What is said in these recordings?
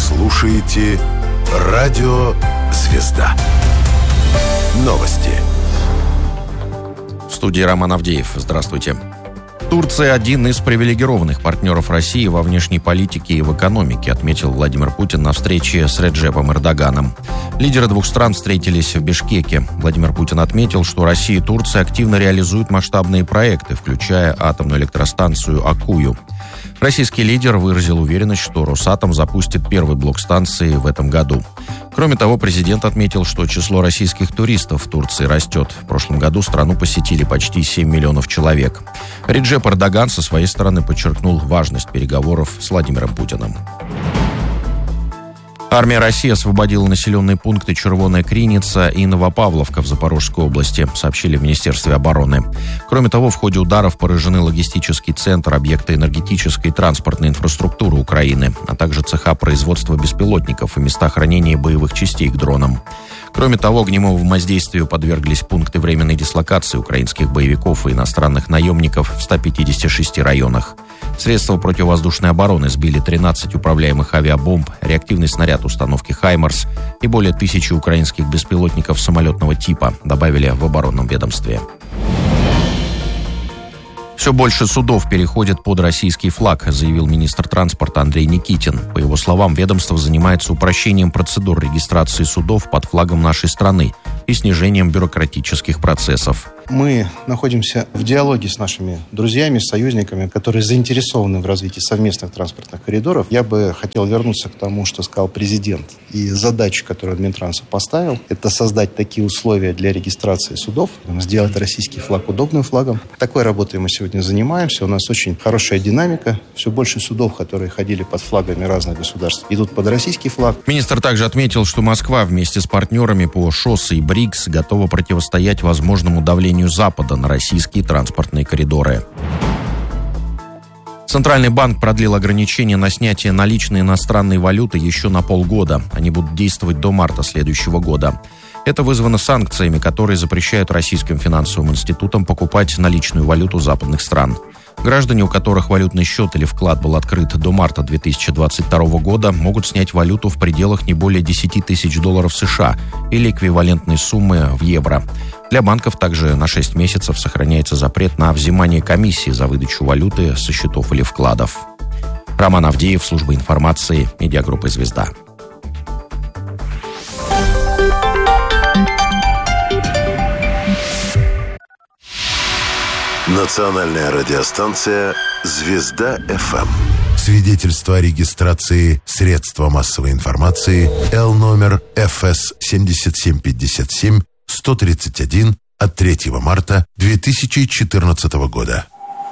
слушаете «Радио Звезда». Новости. В студии Роман Авдеев. Здравствуйте. Турция – один из привилегированных партнеров России во внешней политике и в экономике, отметил Владимир Путин на встрече с Реджепом Эрдоганом. Лидеры двух стран встретились в Бишкеке. Владимир Путин отметил, что Россия и Турция активно реализуют масштабные проекты, включая атомную электростанцию «Аккую». Российский лидер выразил уверенность, что «Росатом» запустит первый блок станции в этом году. Кроме того, президент отметил, что число российских туристов в Турции растет. В прошлом году страну посетили почти 7 миллионов человек. Реджеп Эрдоган со своей стороны подчеркнул важность переговоров с Владимиром Путиным. Армия России освободила населенные пункты Червоная Криница и Новопавловка в Запорожской области, сообщили в Министерстве обороны. Кроме того, в ходе ударов поражены логистический центр, объекты энергетической и транспортной инфраструктуры Украины, а также цеха производства беспилотников и места хранения боевых частей к дронам. Кроме того, огневому воздействию подверглись пункты временной дислокации украинских боевиков и иностранных наемников в 156 районах. Средства противовоздушной обороны сбили 13 управляемых авиабомб, реактивный снаряд установки «Хаймарс» и более 1000 украинских беспилотников самолетного типа, добавили в оборонном ведомстве. Все больше судов переходят под российский флаг, заявил министр транспорта Андрей Никитин. По его словам, ведомство занимается упрощением процедур регистрации судов под флагом нашей страны и снижением бюрократических процессов. Мы находимся в диалоге с нашими друзьями, союзниками, которые заинтересованы в развитии совместных транспортных коридоров. Я бы хотел вернуться к тому, что сказал президент. И задачу, которую Минтранс поставил, это создать такие условия для регистрации судов, сделать российский флаг удобным флагом. Такой работой мы сегодня занимаемся. У нас очень хорошая динамика. Все больше судов, которые ходили под флагами разных государств, идут под российский флаг. Министр также отметил, что Москва вместе с партнерами по ШОС и БРИКС готова противостоять возможному давлению Запада на российские транспортные коридоры. Центральный банк продлил ограничения на снятие наличной иностранной валюты еще на полгода. Они будут действовать до марта следующего года. Это вызвано санкциями, которые запрещают российским финансовым институтам покупать наличную валюту западных стран. Граждане, у которых валютный счет или вклад был открыт до марта 2022 года, могут снять валюту в пределах не более 10 тысяч долларов США или эквивалентной суммы в евро. Для банков также на 6 месяцев сохраняется запрет на взимание комиссии за выдачу валюты со счетов или вкладов. Роман Авдеев, служба информации, медиагруппа «Звезда». Национальная радиостанция «Звезда-ФМ». Свидетельство о регистрации средства массовой информации Л номер ФС 7757 131 от 3 марта 2014 года.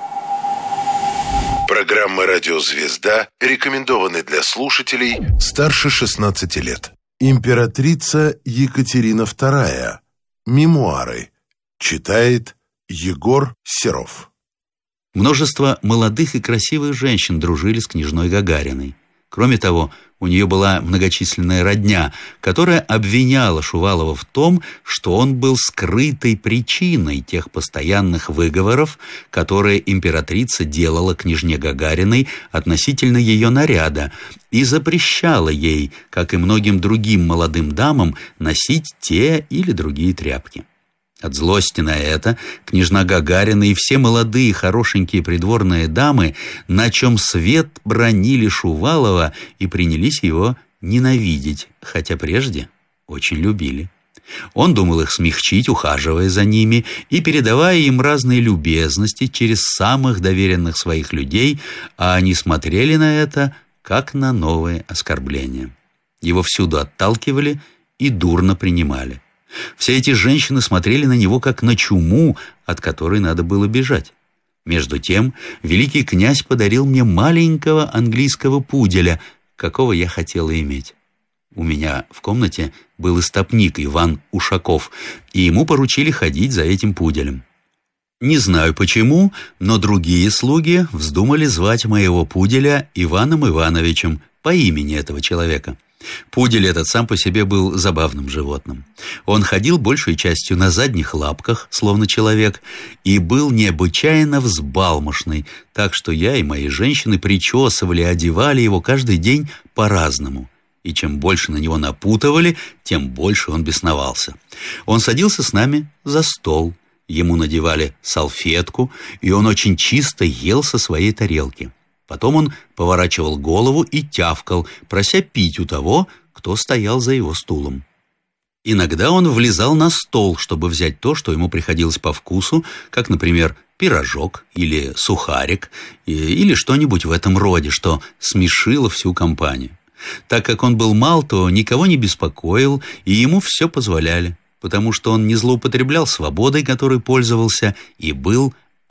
Программа «Радио Звезда» рекомендованы для слушателей старше 16 лет. Императрица Екатерина II. Мемуары. Читает Егор Серов. Множество молодых и красивых женщин дружили с княжной Гагариной. Кроме того, у нее была многочисленная родня, которая обвиняла Шувалова в том, что он был скрытой причиной тех постоянных выговоров, которые императрица делала княжне Гагариной относительно ее наряда и запрещала ей, как и многим другим молодым дамам, носить те или другие тряпки. От злости на это княжна Гагарина и все молодые хорошенькие придворные дамы, на чем свет бранили Шувалова и принялись его ненавидеть, хотя прежде очень любили. Он думал их смягчить, ухаживая за ними и передавая им разные любезности через самых доверенных своих людей, а они смотрели на это, как на новые оскорбления. Его всюду отталкивали и дурно принимали. Все эти женщины смотрели на него как на чуму, от которой надо было бежать. Между тем, великий князь подарил мне маленького английского пуделя, какого я хотела иметь. У меня в комнате был истопник Иван Ушаков, и ему поручили ходить за этим пуделем. Не знаю почему, но другие слуги вздумали звать моего пуделя Иваном Ивановичем по имени этого человека. Пудель этот сам по себе был забавным животным. Он ходил большей частью на задних лапках, словно человек, и был необычайно взбалмошный, так что я и мои женщины причесывали и одевали его каждый день по-разному. и чем больше на него напутывали, тем больше он бесновался. Он садился с нами за стол, ему надевали салфетку, и он очень чисто ел со своей тарелки. Потом он поворачивал голову и тявкал, прося пить у того, кто стоял за его стулом. Иногда он влезал на стол, чтобы взять то, что ему приходилось по вкусу, как, например, пирожок или сухарик, или что-нибудь в этом роде, что смешило всю компанию. Так как он был мал, то никого не беспокоил, и ему все позволяли, потому что он не злоупотреблял свободой, которой пользовался, и был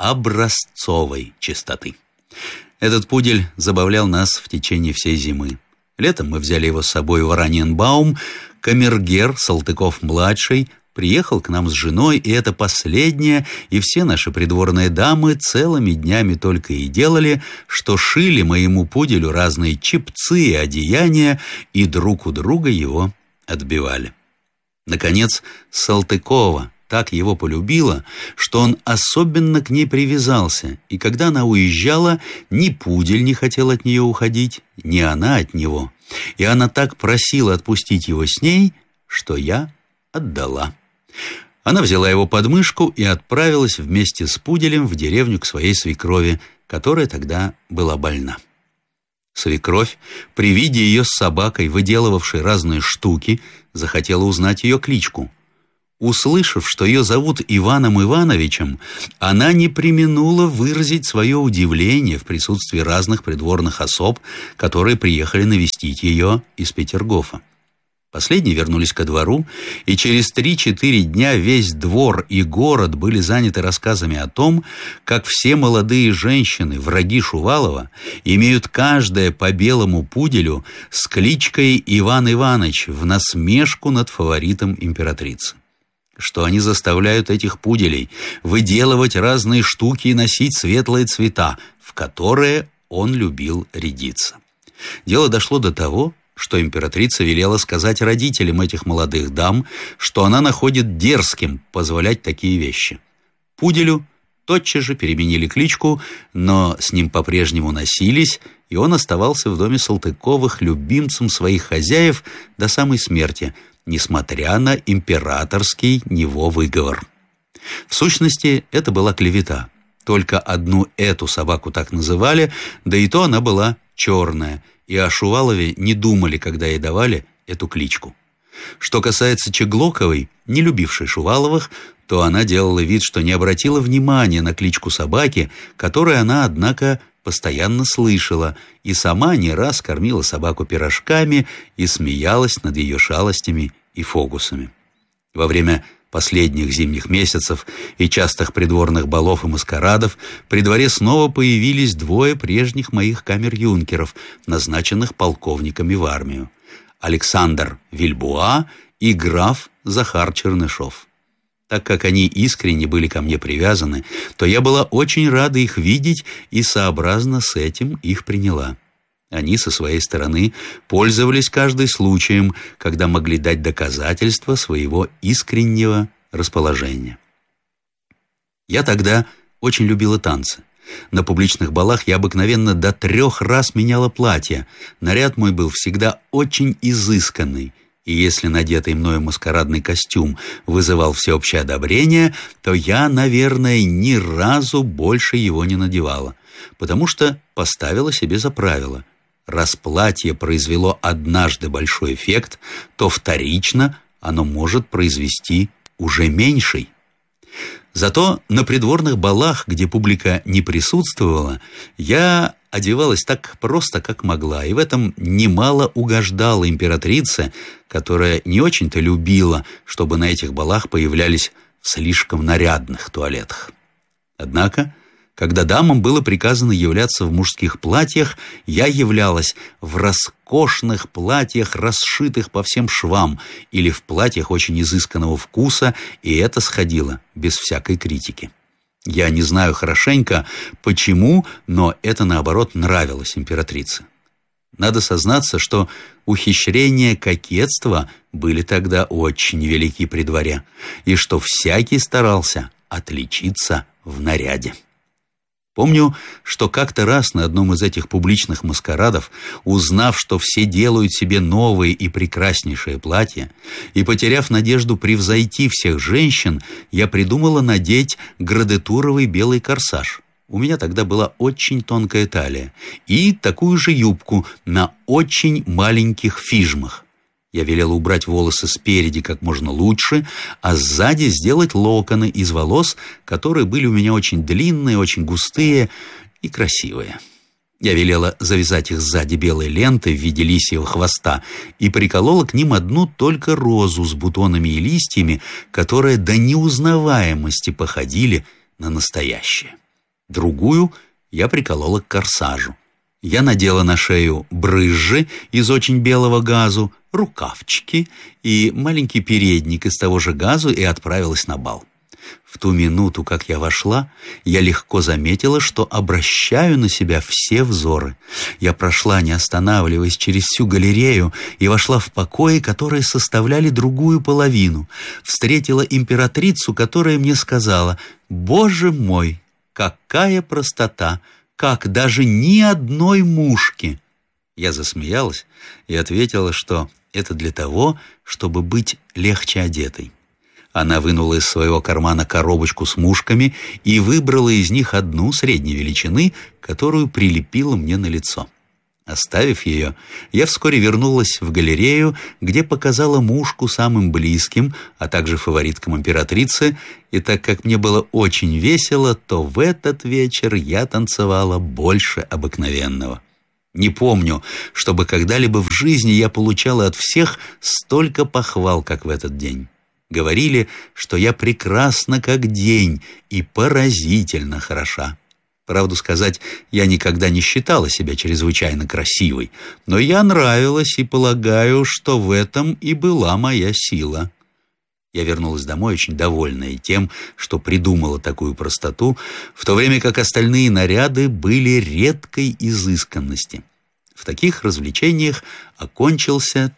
образцовой чистоты. Этот пудель забавлял нас в течение всей зимы. Летом мы взяли его с собой в Ораниенбаум. Камергер Салтыков-младший приехал к нам с женой, и это последнее, и все наши придворные дамы целыми днями только и делали, что шили моему пуделю разные чепцы и одеяния, и друг у друга его отбивали. Наконец, Салтыкова так его полюбила, что он особенно к ней привязался, и когда она уезжала, ни пудель не хотел от нее уходить, ни она от него. И она так просила отпустить его с ней, что я отдала. Она взяла его под мышку и отправилась вместе с пуделем в деревню к своей свекрови, которая тогда была больна. Свекровь, при виде ее с собакой, выделывавшей разные штуки, захотела узнать ее кличку. Услышав, что ее зовут Иваном Ивановичем, она не преминула выразить свое удивление в присутствии разных придворных особ, которые приехали навестить ее из Петергофа. Последние вернулись ко двору, и через 3-4 дня весь двор и город были заняты рассказами о том, как все молодые женщины, враги Шувалова, имеют каждая по белому пуделю с кличкой Иван Иванович в насмешку над фаворитом императрицы. Что они заставляют этих пуделей выделывать разные штуки и носить светлые цвета, в которые он любил рядиться. Дело дошло до того, что императрица велела сказать родителям этих молодых дам, что она находит дерзким позволять такие вещи. Пуделю тотчас же переменили кличку, но с ним по-прежнему носились, и он оставался в доме Салтыковых любимцем своих хозяев до самой смерти, несмотря на императорский него выговор. В сущности, это была клевета. Только одну эту собаку так называли, да и то она была черная, и о Шувалове не думали, когда ей давали эту кличку. Что касается Чеглоковой, не любившей Шуваловых, то она делала вид, что не обратила внимания на кличку собаки, которую она, однако, постоянно слышала, и сама не раз кормила собаку пирожками и смеялась над ее шалостями и фокусами. Во время последних зимних месяцев и частых придворных балов и маскарадов при дворе снова появились 2 прежних моих камер-юнкеров, назначенных полковниками в армию: Александр Вильбуа и граф Захар Чернышов. Так как они искренне были ко мне привязаны, то я была очень рада их видеть и сообразно с этим их приняла. Они со своей стороны пользовались каждым случаем, когда могли дать доказательства своего искреннего расположения. Я тогда очень любила танцы. На публичных балах я обыкновенно до 3 раз меняла платье. Наряд мой был всегда очень изысканный. И если надетый мною маскарадный костюм вызывал всеобщее одобрение, то я, наверное, ни разу больше его не надевала, потому что поставила себе за правило: раз платье произвело однажды большой эффект, то вторично оно может произвести уже меньший. Зато на придворных балах, где публика не присутствовала, я одевалась так просто, как могла, и в этом немало угождала императрице, которая не очень-то любила, чтобы на этих балах появлялись в слишком нарядных туалетах. Однако, когда дамам было приказано являться в мужских платьях, я являлась в роскошных платьях, расшитых по всем швам, или в платьях очень изысканного вкуса, и это сходило без всякой критики. Я не знаю хорошенько, почему, но это, наоборот, нравилось императрице. Надо сознаться, что ухищрения кокетства были тогда очень велики при дворе, и что всякий старался отличиться в наряде. Помню, что как-то раз на одном из этих публичных маскарадов, узнав, что все делают себе новые и прекраснейшие платья, и потеряв надежду превзойти всех женщин, я придумала надеть градетуровый белый корсаж. У меня тогда была очень тонкая талия и такую же юбку на очень маленьких фижмах. Я велела убрать волосы спереди как можно лучше, а сзади сделать локоны из волос, которые были у меня очень длинные, очень густые и красивые. Я велела завязать их сзади белой лентой в виде лисьего хвоста и приколола к ним одну только розу с бутонами и листьями, которые до неузнаваемости походили на настоящие. Другую я приколола к корсажу. Я надела на шею брызжи из очень белого газу, рукавчики и маленький передник из того же газу и отправилась на бал. В ту минуту, как я вошла, я легко заметила, что обращаю на себя все взоры. Я прошла, не останавливаясь, через всю галерею и вошла в покои, которые составляли другую половину. Встретила императрицу, которая мне сказала: «Боже мой, какая простота! Как даже ни одной мушки!» Я засмеялась и ответила, что это для того, чтобы быть легче одетой. Она вынула из своего кармана коробочку с мушками и выбрала из них одну средней величины, которую прилепила мне на лицо. Оставив ее, я вскоре вернулась в галерею, где показала мушку самым близким, а также фавориткам императрицы, и так как мне было очень весело, то в этот вечер я танцевала больше обыкновенного. Не помню, чтобы когда-либо в жизни я получала от всех столько похвал, как в этот день. Говорили, что я прекрасна как день и поразительно хороша. Правду сказать, я никогда не считала себя чрезвычайно красивой, но я нравилась и полагаю, что в этом и была моя сила. Я вернулась домой очень довольная тем, что придумала такую простоту, в то время как остальные наряды были редкой изысканности. В таких развлечениях окончился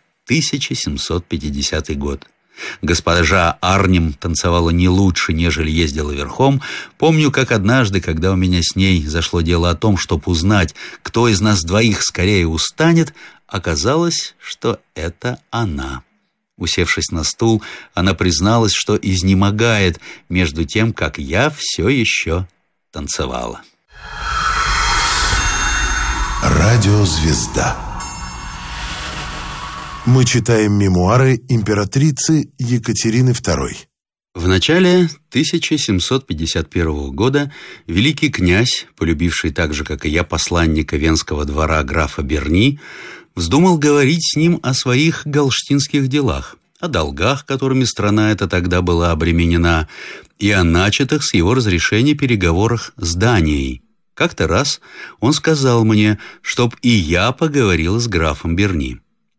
1750 год. Госпожа Арнем танцевала не лучше, нежели ездила верхом. Помню, как однажды, когда у меня с ней зашло дело о том, чтобы узнать, кто из нас двоих скорее устанет, оказалось, что это она. Усевшись на стул, она призналась, что изнемогает между тем, как я все еще танцевала. Радиозвезда. Мы читаем мемуары императрицы Екатерины II. В начале 1751 года великий князь, полюбивший так же, как и я, посланника венского двора графа Берни, вздумал говорить с ним о своих галштинских делах, о долгах, которыми страна эта тогда была обременена, и о начатых с его разрешения переговорах с Данией. Как-то раз он сказал мне, чтоб и я поговорила с графом Берни.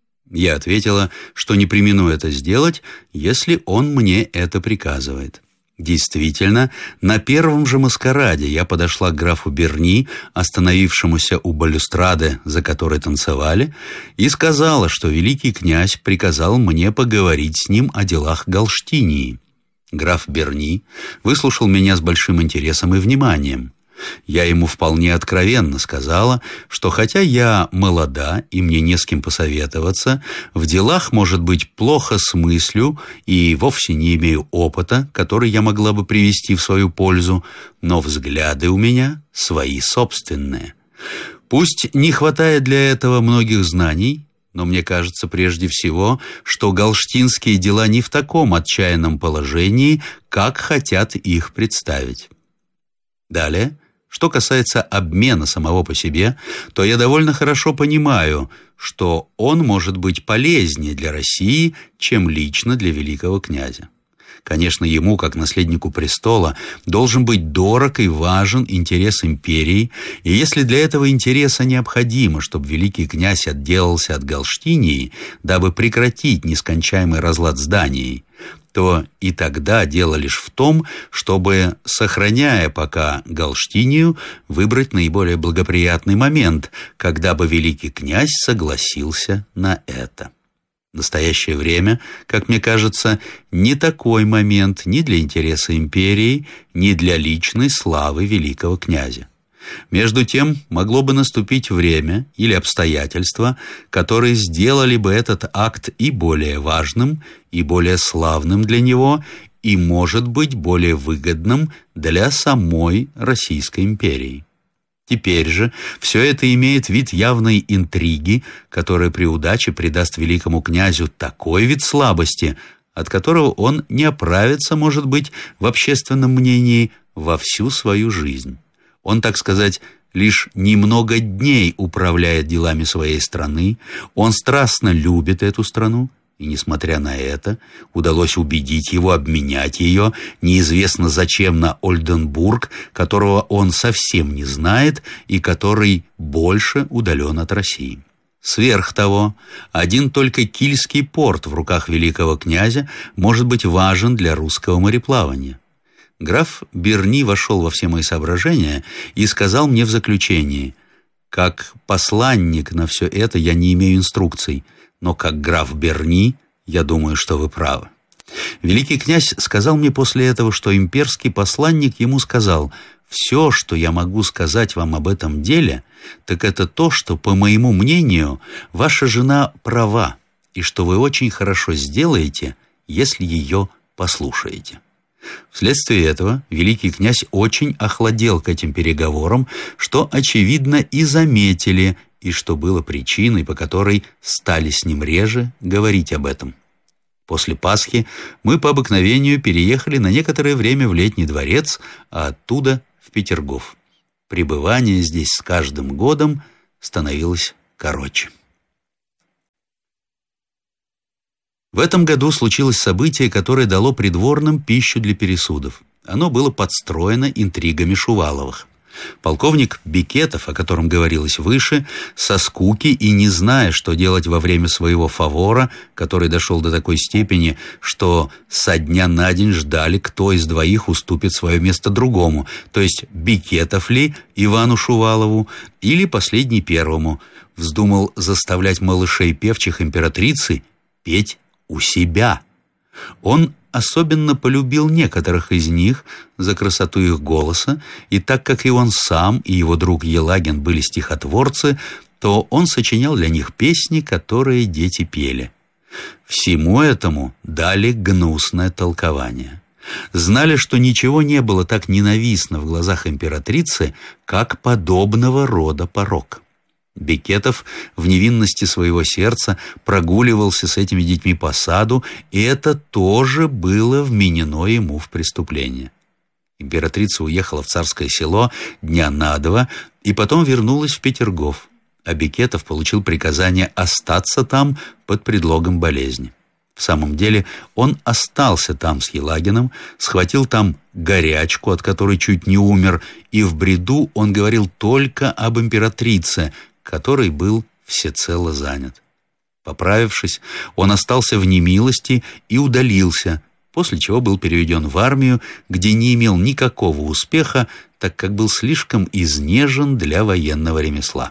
Я ответила, что не премину это сделать, если он мне это приказывает. Действительно, на первом же маскараде я подошла к графу Берни, остановившемуся у балюстрады, за которой танцевали, и сказала, что великий князь приказал мне поговорить с ним о делах Галштинии. Граф Берни выслушал меня с большим интересом и вниманием. Я ему вполне откровенно сказала, что хотя я молода и мне не с кем посоветоваться, в делах, может быть, плохо смыслю и вовсе не имею опыта, который я могла бы привести в свою пользу, но взгляды у меня свои собственные. Пусть не хватает для этого многих знаний, но мне кажется прежде всего, что галштинские дела не в таком отчаянном положении, как хотят их представить. Далее, что касается обмена самого по себе, то я довольно хорошо понимаю, что он может быть полезнее для России, чем лично для великого князя. Конечно, ему, как наследнику престола, должен быть дорог и важен интерес империи, и если для этого интереса необходимо, чтобы великий князь отделался от Галштинии, дабы прекратить нескончаемый разлад с Данией, то и тогда дело лишь в том, чтобы, сохраняя пока Галштинию, выбрать наиболее благоприятный момент, когда бы великий князь согласился на это. В настоящее время, как мне кажется, не такой момент ни для интереса империи, ни для личной славы великого князя. Между тем, могло бы наступить время или обстоятельства, которые сделали бы этот акт и более важным, и более славным для него, и, может быть, более выгодным для самой Российской империи. Теперь же все это имеет вид явной интриги, которая при удаче придаст великому князю такой вид слабости, от которого он не оправится, может быть, в общественном мнении во всю свою жизнь. Он, так сказать, лишь немного дней управляет делами своей страны, он страстно любит эту страну, и, несмотря на это, удалось убедить его обменять ее, неизвестно зачем, на Ольденбург, которого он совсем не знает и который больше удален от России. Сверх того, один только Кильский порт в руках великого князя может быть важен для русского мореплавания. Граф Берни вошел во все мои соображения и сказал мне в заключении: «Как посланник на все это я не имею инструкций, но как граф Берни, я думаю, что вы правы». Великий князь сказал мне после этого, что имперский посланник ему сказал: «Все, что я могу сказать вам об этом деле, так это то, что, по моему мнению, ваша жена права, и что вы очень хорошо сделаете, если ее послушаете». Вследствие этого великий князь очень охладел к этим переговорам, что, очевидно, и заметили, и что было причиной, по которой стали с ним реже говорить об этом. После Пасхи мы по обыкновению переехали на некоторое время в Летний дворец, а оттуда в Петергоф. Пребывание здесь с каждым годом становилось короче. В этом году случилось событие, которое дало придворным пищу для пересудов. Оно было подстроено интригами Шуваловых. Полковник Бекетов, о котором говорилось выше, со скуки и не зная, что делать во время своего фавора, который дошел до такой степени, что со дня на день ждали, кто из двоих уступит свое место другому, то есть Бекетов ли Ивану Шувалову или последний первому, вздумал заставлять малышей певчих императрицы петь у себя. Он особенно полюбил некоторых из них за красоту их голоса, и так как и он сам, и его друг Елагин были стихотворцы, то он сочинял для них песни, которые дети пели. Всему этому дали гнусное толкование. Знали, что ничего не было так ненавистно в глазах императрицы, как подобного рода порок. Бекетов в невинности своего сердца прогуливался с этими детьми по саду, и это тоже было вменено ему в преступление. Императрица уехала в Царское Село дня на 2 и потом вернулась в Петергоф, а Бекетов получил приказание остаться там под предлогом болезни. В самом деле он остался там с Елагиным, схватил там горячку, от которой чуть не умер, и в бреду он говорил только об императрице, который был всецело занят. Поправившись, он остался в немилости и удалился, после чего был переведен в армию, где не имел никакого успеха, так как был слишком изнежен для военного ремесла.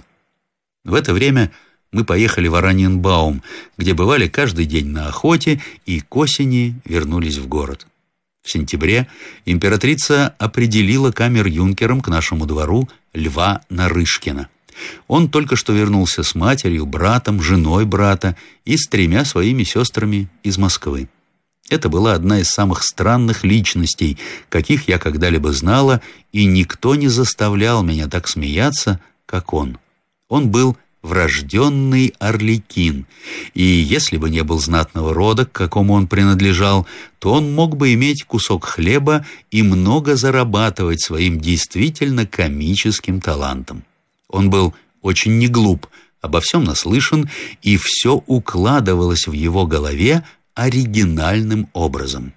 В это время мы поехали в Ораниенбаум, где бывали каждый день на охоте, и к осени вернулись в город. В сентябре императрица определила камер-юнкером к нашему двору Льва Нарышкина. Он только что вернулся с матерью, братом, женой брата и с 3 своими сестрами из Москвы. Это была одна из самых странных личностей, каких я когда-либо знала, и никто не заставлял меня так смеяться, как он. Он был врожденный арлекин, и если бы не был знатного рода, к какому он принадлежал, то он мог бы иметь кусок хлеба и много зарабатывать своим действительно комическим талантом. Он был очень неглуп, обо всем наслышан, и все укладывалось в его голове оригинальным образом.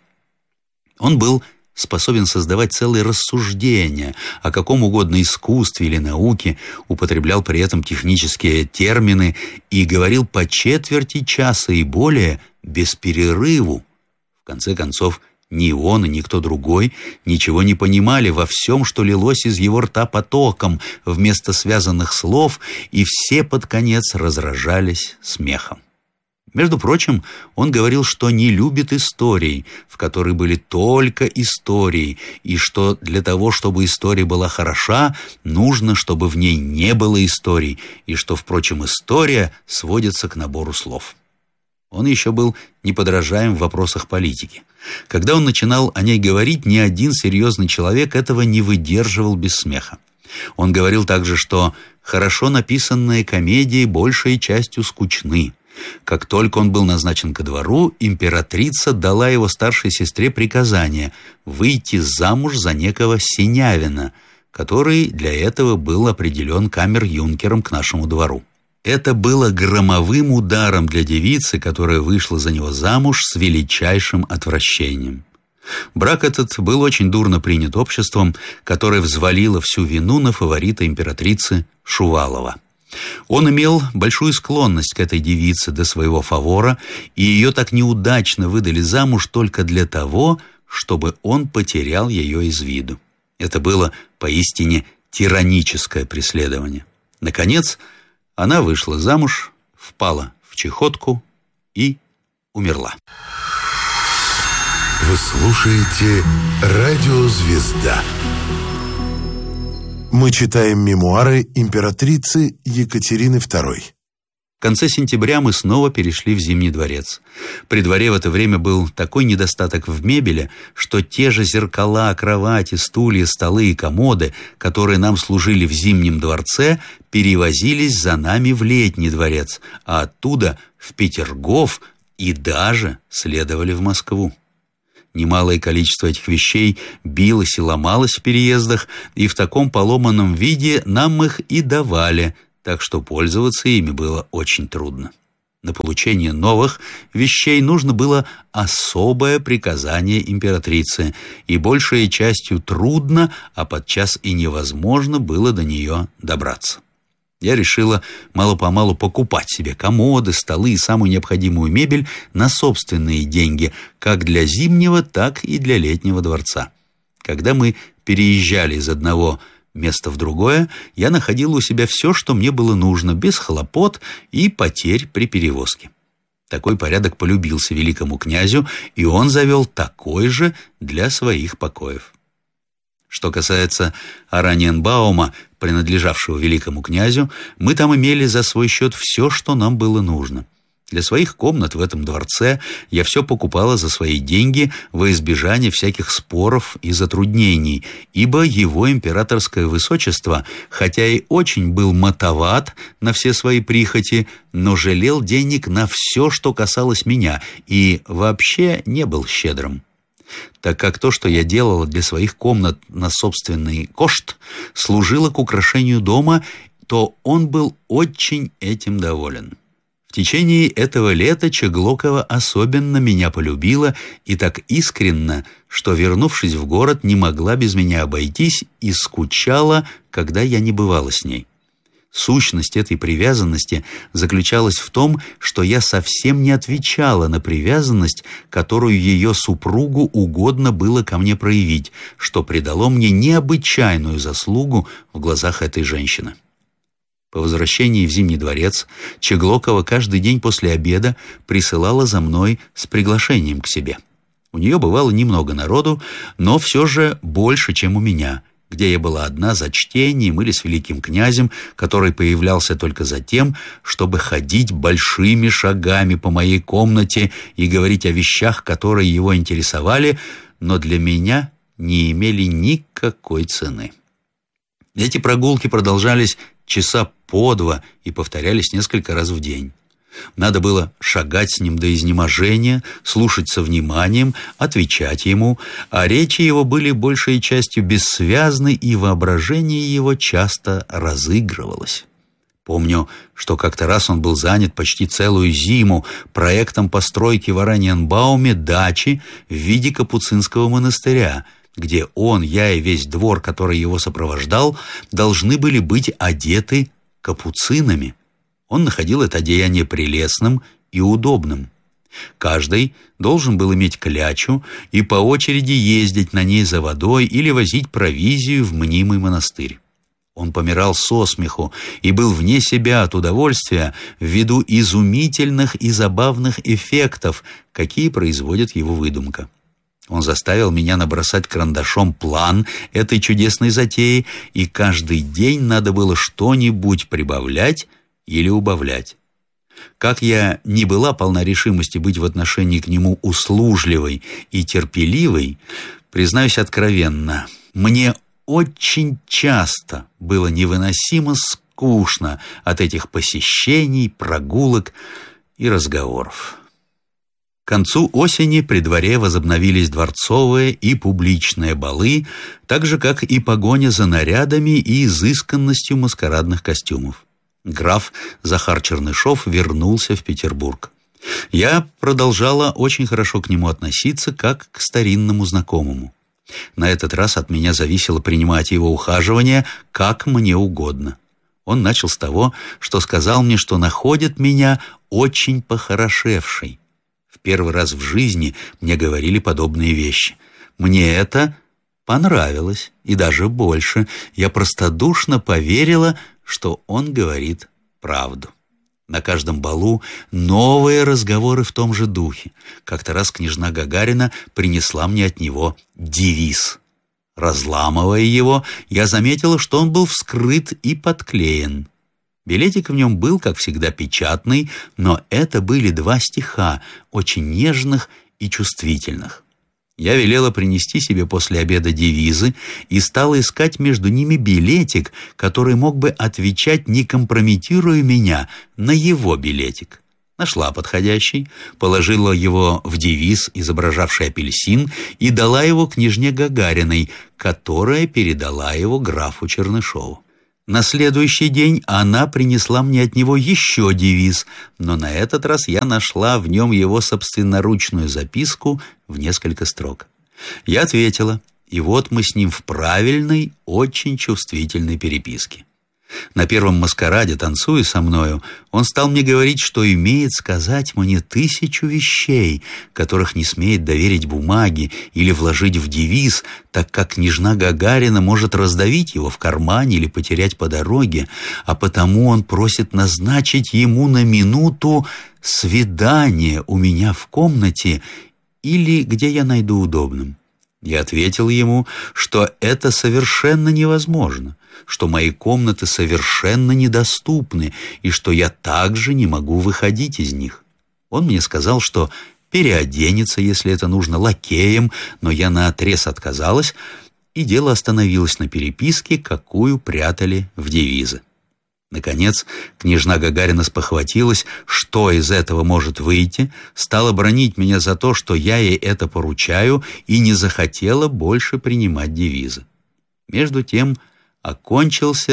Он был способен создавать целые рассуждения о каком угодно искусстве или науке, употреблял при этом технические термины и говорил по четверти часа и более без перерыву. В конце концов, ни он и никто другой ничего не понимали во всем, что лилось из его рта потоком вместо связанных слов, и все под конец разражались смехом. Между прочим, он говорил, что не любит историй, в которой были только истории, и что для того, чтобы история была хороша, нужно, чтобы в ней не было историй, и что, впрочем, история сводится к набору слов. Он еще был неподражаем в вопросах политики. Когда он начинал о ней говорить, ни один серьезный человек этого не выдерживал без смеха. Он говорил также, что хорошо написанные комедии большей частью скучны. Как только он был назначен ко двору, императрица дала его старшей сестре приказание выйти замуж за некого Синявина, который для этого был определен камер-юнкером к нашему двору. Это было громовым ударом для девицы, которая вышла за него замуж с величайшим отвращением. Брак этот был очень дурно принят обществом, которое взвалило всю вину на фаворита императрицы Шувалова. Он имел большую склонность к этой девице до своего фавора, и ее так неудачно выдали замуж только для того, чтобы он потерял ее из виду. Это было поистине тираническое преследование. Наконец, она вышла замуж, впала в чахотку и умерла. Вы слушаете «Радио Звезда». Мы читаем мемуары императрицы Екатерины II. В конце сентября мы снова перешли в Зимний дворец. При дворе в это время был такой недостаток в мебели, что те же зеркала, кровати, стулья, столы и комоды, которые нам служили в Зимнем дворце, перевозились за нами в Летний дворец, а оттуда в Петергоф и даже следовали в Москву. Немалое количество этих вещей билось и ломалось в переездах, и в таком поломанном виде нам их и давали, так что пользоваться ими было очень трудно. На получение новых вещей нужно было особое приказание императрицы, и большей частью трудно, а подчас и невозможно было до нее добраться. Я решила мало-помалу покупать себе комоды, столы и самую необходимую мебель на собственные деньги, как для Зимнего, так и для Летнего дворца. Когда мы переезжали из одного места в другое, я находила у себя все, что мне было нужно, без хлопот и потерь при перевозке. Такой порядок полюбился великому князю, и он завел такой же для своих покоев. Что касается Ораниенбаума, принадлежавшего великому князю, мы там имели за свой счет все, что нам было нужно. Для своих комнат в этом дворце я все покупала за свои деньги во избежание всяких споров и затруднений, ибо его императорское высочество, хотя и очень был мотоват на все свои прихоти, но жалел денег на все, что касалось меня, и вообще не был щедрым. Так как то, что я делала для своих комнат на собственный кошт, служило к украшению дома, то он был очень этим доволен. В течение этого лета Чеглокова особенно меня полюбила и так искренно, что, вернувшись в город, не могла без меня обойтись и скучала, когда я не бывала с ней. Сущность этой привязанности заключалась в том, что я совсем не отвечала на привязанность, которую ее супругу угодно было ко мне проявить, что придало мне необычайную заслугу в глазах этой женщины. По возвращении в Зимний дворец Чеглокова каждый день после обеда присылала за мной с приглашением к себе. У нее бывало немного народу, но все же больше, чем у меня, где я была одна за чтением или с великим князем, который появлялся только за тем, чтобы ходить большими шагами по моей комнате и говорить о вещах, которые его интересовали, но для меня не имели никакой цены. Эти прогулки продолжались часа по два и повторялись несколько раз в день. Надо было шагать с ним до изнеможения, слушать со вниманием, отвечать ему, а речи его были большей частью бессвязны, и воображение его часто разыгрывалось. Помню, что как-то раз он был занят почти целую зиму проектом постройки в Ораниенбауме дачи в виде капуцинского монастыря, где он, я и весь двор, который его сопровождал, должны были быть одеты капуцинами. Он находил это одеяние прелестным и удобным. Каждый должен был иметь клячу и по очереди ездить на ней за водой или возить провизию в мнимый монастырь. Он помирал со смеху и был вне себя от удовольствия ввиду изумительных и забавных эффектов, какие производит его выдумка. Он заставил меня набросать карандашом план этой чудесной затеи, и каждый день надо было что-нибудь прибавлять или убавлять. Как я не была полна решимости быть в отношении к нему услужливой и терпеливой, признаюсь откровенно, мне очень часто было невыносимо скучно от этих посещений, прогулок и разговоров. К концу осени при дворе возобновились дворцовые и публичные балы, так же, как и погоня за нарядами и изысканностью маскарадных костюмов. Граф Захар Чернышов вернулся в Петербург. Я продолжала очень хорошо к нему относиться, как к старинному знакомому. На этот раз от меня зависело принимать его ухаживание как мне угодно. Он начал с того, что сказал мне, что находит меня очень похорошевшей. В первый раз в жизни мне говорили подобные вещи. Мне это понравилось, и даже больше. Я простодушно поверила, что он говорит правду. На каждом балу новые разговоры в том же духе. Как-то раз княжна Гагарина принесла мне от него девиз. Разламывая его, я заметила, что он был вскрыт и подклеен. Билетик в нем был, как всегда, печатный, но это были 2 стиха, очень нежных и чувствительных. Я велела принести себе после обеда девизы и стала искать между ними билетик, который мог бы отвечать, не компрометируя меня, на его билетик. Нашла подходящий, положила его в девиз, изображавший апельсин, и дала его княжне Гагариной, которая передала его графу Чернышову. На следующий день она принесла мне от него еще девиз, но на этот раз я нашла в нем его собственноручную записку в несколько строк. Я ответила, и вот мы с ним в правильной, очень чувствительной переписке. На первом маскараде, танцуя со мною, он стал мне говорить, что имеет сказать мне 1000 вещей, которых не смеет доверить бумаге или вложить в девиз, так как княжна Гагарина может раздавить его в кармане или потерять по дороге, а потому он просит назначить ему на минуту свидание у меня в комнате или где я найду удобным. Я ответил ему, что это совершенно невозможно, что мои комнаты совершенно недоступны и что я также не могу выходить из них. Он мне сказал, что переоденется, если это нужно, лакеем, но я наотрез отказалась, и дело остановилось на переписке, какую прятали в девизы. Наконец, княжна Гагарина спохватилась, что из этого может выйти, стала бранить меня за то, что я ей это поручаю, и не захотела больше принимать девизы. Между тем окончился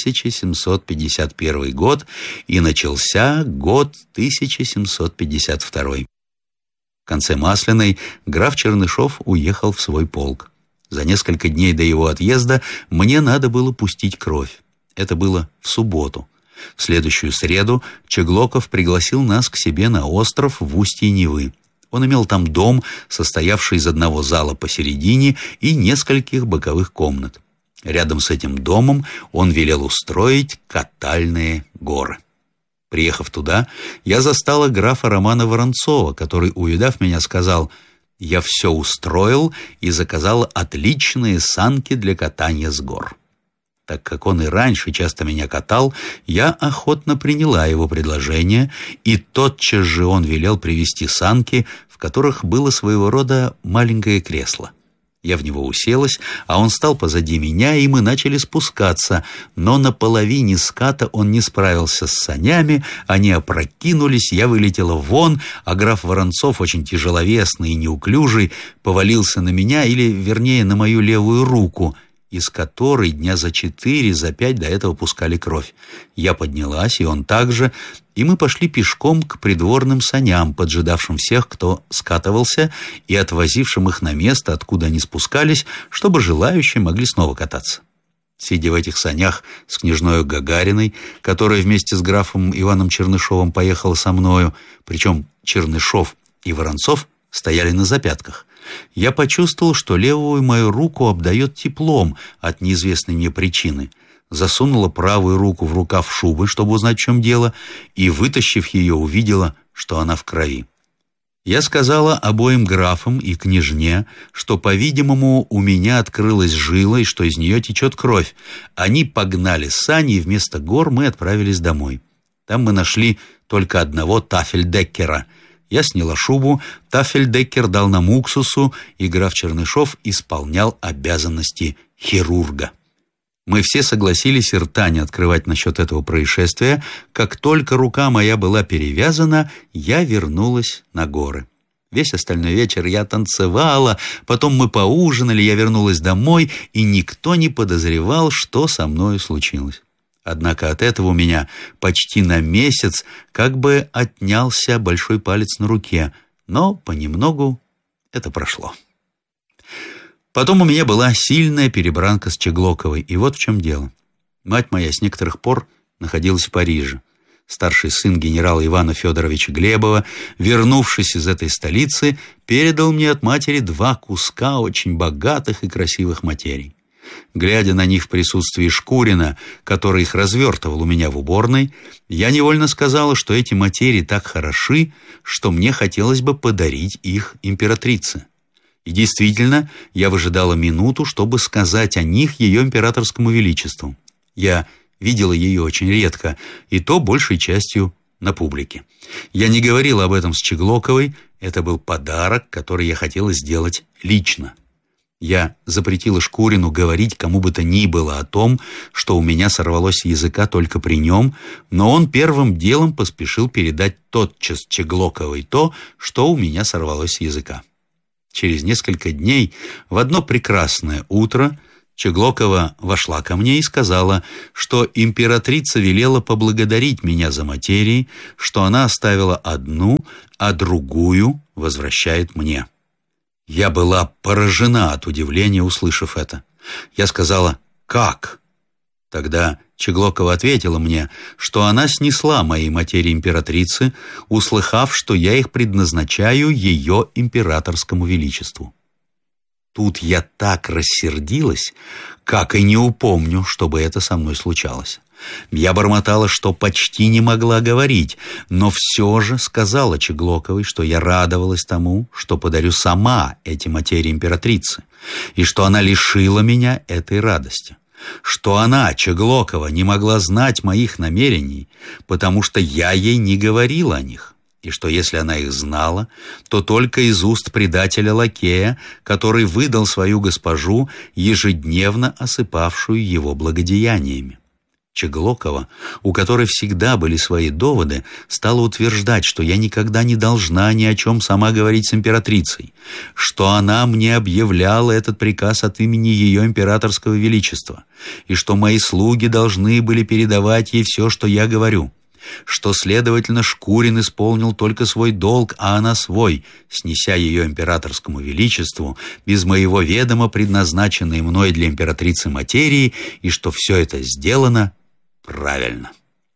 1751 год и начался год 1752. В конце Масляной граф Чернышов уехал в свой полк. За несколько дней до его отъезда мне надо было пустить кровь. Это было в субботу. В следующую среду Чеглоков пригласил нас к себе на остров в устье Невы. Он имел там дом, состоявший из одного зала посередине и нескольких боковых комнат. Рядом с этим домом он велел устроить катальные горы. Приехав туда, я застала графа Романа Воронцова, который, увидав меня, сказал: «Я все устроил и заказал отличные санки для катания с гор». Так как он и раньше часто меня катал, я охотно приняла его предложение, и тотчас же он велел привезти санки, в которых было своего рода маленькое кресло. Я в него уселась, а он стал позади меня, и мы начали спускаться, но на половине ската он не справился с санями, они опрокинулись, я вылетела вон, а граф Воронцов, очень тяжеловесный и неуклюжий, повалился на меня, или, вернее, на мою левую руку, из которой дня за 4, за 5 до этого пускали кровь. Я поднялась, и он также, и мы пошли пешком к придворным саням, поджидавшим всех, кто скатывался, и отвозившим их на место, откуда они спускались, чтобы желающие могли снова кататься. Сидя в этих санях с княжною Гагариной, которая вместе с графом Иваном Чернышовым поехала со мною, причем Чернышов и Воронцов стояли на запятках, я почувствовал, что левую мою руку обдает теплом от неизвестной мне причины. засунула правую руку в рукав шубы, чтобы узнать, в чем дело, и, вытащив ее, увидела, что она в крови. Я сказала обоим графам и княжне, что, по-видимому, у меня открылась жила и что из нее течет кровь. Они погнали сани, и вместо гор мы отправились домой. Там мы нашли только одного Тафельдеккера. Я сняла шубу, Тафельдеккер дал нам уксусу, и граф Чернышов исполнял обязанности хирурга. Мы все согласились и рта не открывать насчет этого происшествия. Как только рука моя была перевязана, я вернулась на горы. Весь остальной вечер я танцевала, потом мы поужинали, я вернулась домой, и никто не подозревал, что со мною случилось. Однако от этого у меня почти на месяц как бы отнялся большой палец на руке, но понемногу это прошло. Потом у меня была сильная перебранка с Чеглоковой, и вот в чем дело. Мать моя с некоторых пор находилась в Париже. Старший сын генерала Ивана Федоровича Глебова, вернувшись из этой столицы, передал мне от матери 2 куска очень богатых и красивых материй. Глядя на них в присутствии Шкурина, который их развертывал у меня в уборной, я невольно сказала, что эти материи так хороши, что мне хотелось бы подарить их императрице. И действительно, я выжидала минуту, чтобы сказать о них ее императорскому величеству. Я видела ее очень редко, и то большей частью на публике. Я не говорила об этом с Чеглоковой, это был подарок, который я хотела сделать лично. Я запретила Шкурину говорить кому бы то ни было о том, что у меня сорвалось с языка только при нем, но он первым делом поспешил передать тотчас Чеглоковой то, что у меня сорвалось с языка. Через несколько дней, в одно прекрасное утро, Чеглокова вошла ко мне и сказала, что императрица велела поблагодарить меня за материи, что она оставила одну, а другую возвращает мне. Я была поражена от удивления, услышав это. Я сказала: «Как?» Тогда Чеглокова ответила мне, что она снесла мои материи императрицы, услыхав, что я их предназначаю ее императорскому величеству. Тут я так рассердилась, как и не упомню, чтобы это со мной случалось. Я бормотала, что почти не могла говорить, но все же сказала Чеглоковой, что я радовалась тому, что подарю сама эти материи императрицы, и что она лишила меня этой радости. Что она, Чеглокова, не могла знать моих намерений, потому что я ей не говорила о них, и что если она их знала, то только из уст предателя-лакея, который выдал свою госпожу, ежедневно осыпавшую его благодеяниями. Чеглокова, у которой всегда были свои доводы, стала утверждать, что я никогда не должна ни о чем сама говорить с императрицей, что она мне объявляла этот приказ от имени ее императорского величества, и что мои слуги должны были передавать ей все, что я говорю, что, следовательно, Шкурин исполнил только свой долг, а она свой, снеся ее императорскому величеству без моего ведома предназначенные мной для императрицы материи, и что все это сделано правильно.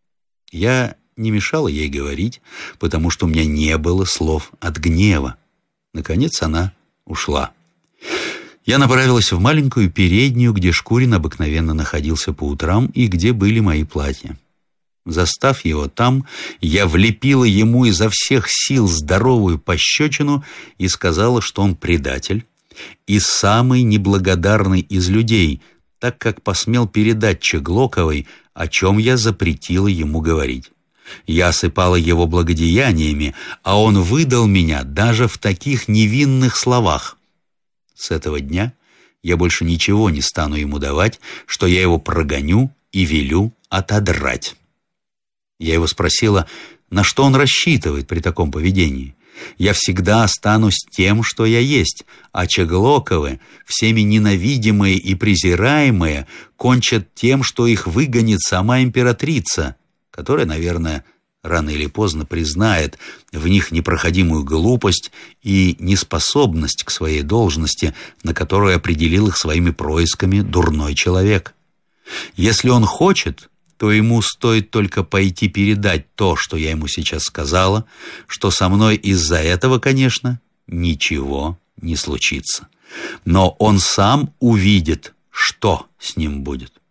Я не мешала ей говорить, потому что у меня не было слов от гнева. Наконец она ушла. Я направилась в маленькую переднюю, где Шкурин обыкновенно находился по утрам и где были мои платья. Застав его там, я влепила ему изо всех сил здоровую пощечину и сказала, что он предатель и самый неблагодарный из людей, так как посмел передать Чеглоковой, о чем я запретила ему говорить. Я осыпала его благодеяниями, а он выдал меня даже в таких невинных словах. С этого дня я больше ничего не стану ему давать, что я его прогоню и велю отодрать. Я его спросила, на что он рассчитывает при таком поведении. Я всегда останусь тем, что я есть, а Чеглоковы, всеми ненавидимые и презираемые, кончат тем, что их выгонит сама императрица, которая, наверное, рано или поздно признает в них непроходимую глупость и неспособность к своей должности, на которую определил их своими происками дурной человек. Если он хочет, то ему стоит только пойти передать то, что я ему сейчас сказала, что со мной из-за этого, конечно, ничего не случится. Но он сам увидит, что с ним будет.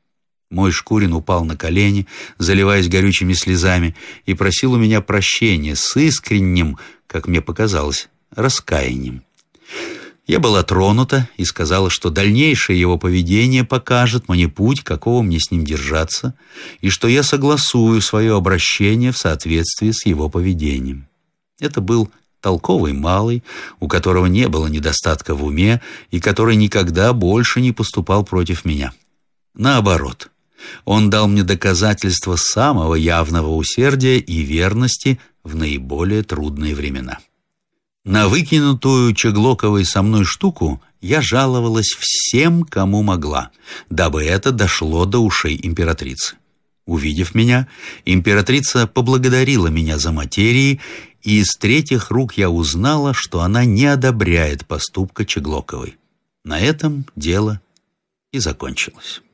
Мой Шкурин упал на колени, заливаясь горючими слезами, и просил у меня прощения с искренним, как мне показалось, раскаянием. Я была тронута и сказала, что дальнейшее его поведение покажет мне путь, какого мне с ним держаться, и что я согласую свое обращение в соответствии с его поведением. Это был толковый малый, у которого не было недостатка в уме и который никогда больше не поступал против меня. Наоборот, он дал мне доказательство самого явного усердия и верности в наиболее трудные времена. На выкинутую Чеглоковой со мной штуку я жаловалась всем, кому могла, дабы это дошло до ушей императрицы. Увидев меня, императрица поблагодарила меня за материи, и из третьих рук я узнала, что она не одобряет поступка Чеглоковой. На этом дело и закончилось.